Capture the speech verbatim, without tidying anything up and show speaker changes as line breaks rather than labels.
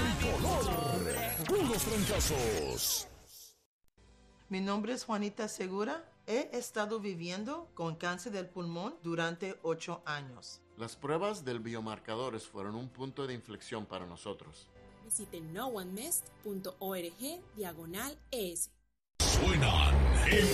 tricolor. Puros trancazos.
Mi nombre es Juanita Segura. He estado viviendo con cáncer del pulmón durante ocho años.
Las pruebas del biomarcadores fueron un punto de inflexión para nosotros.
Visite no one mist punto org diagonal es.
Suenan en